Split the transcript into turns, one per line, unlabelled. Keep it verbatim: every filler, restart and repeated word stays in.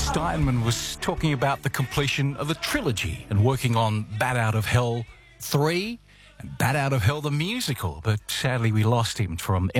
Steinman was talking about the completion of a trilogy and working on Bat Out of Hell three and Bat Out of Hell the musical, but sadly we lost him from